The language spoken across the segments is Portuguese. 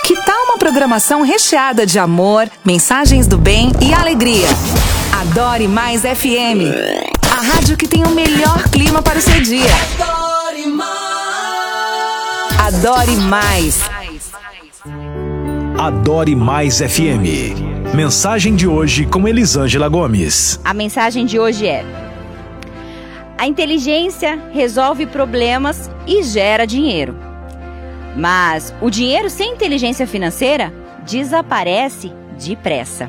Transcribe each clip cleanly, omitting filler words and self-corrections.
Que tal uma programação recheada de amor, mensagens do bem e alegria? Adore Mais FM, a rádio que tem o melhor clima para o seu dia. Adore Mais. Adore Mais. Adore Mais FM. Mensagem de hoje com Elisângela Gomes. A mensagem de hoje é: a inteligência resolve problemas e gera dinheiro. Mas o dinheiro sem inteligência financeira desaparece depressa.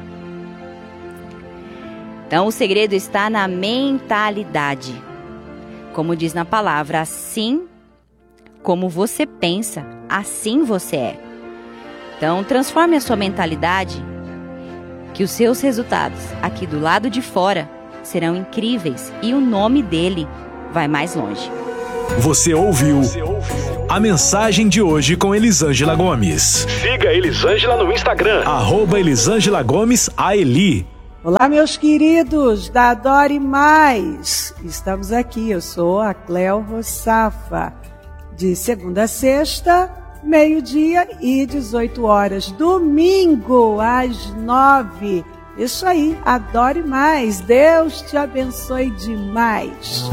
Então o segredo está na mentalidade. Como diz na palavra, assim como você pensa, assim você é. Então transforme a sua mentalidade, que os seus resultados aqui do lado de fora serão incríveis e o nome dele vai mais longe. Você ouviu a mensagem de hoje com Elisângela Gomes. Siga Elisângela no Instagram, @Elisângela Gomes AELI. Olá, meus queridos da Adore Mais. Estamos aqui, eu sou a Cléo Rossafa, de segunda a sexta, meio-dia e 18 horas. Domingo, às 9. Isso aí, Adore Mais. Deus te abençoe demais.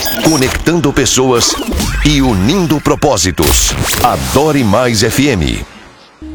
Conectando pessoas e unindo propósitos. Adore Mais FM.